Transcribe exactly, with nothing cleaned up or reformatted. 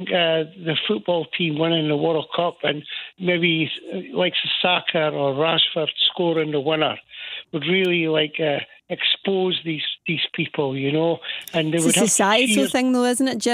think uh, the football team winning the World Cup and maybe like Saka or Rashford scoring the winner would really like uh, expose these these people, you know, and they it's would a have societal to thing, though, isn't it, Jim?